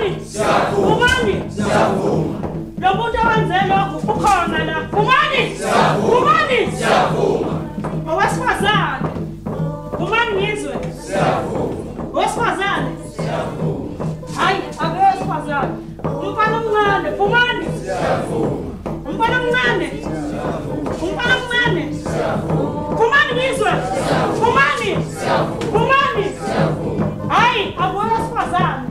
Phumani. Siyavuma. Phumani. Siyavuma. Lo muntu owenze lokho ukhona la. Phumani. Siyavuma. Phumani. Siyavuma. Owesifazane. Phumani ngizwe. Siyavuma. Owesifazane. Siyavuma. Hayi, abesifazane. Umfana omncane. Phumani. Siyavuma. Umfana omncane. Siyavuma. Umfana omncane. Siyavuma. Phumani ngizwe. Siyavuma. Phumani. Siyavuma. Phumani. Siyavuma. Hayi, abesifazane.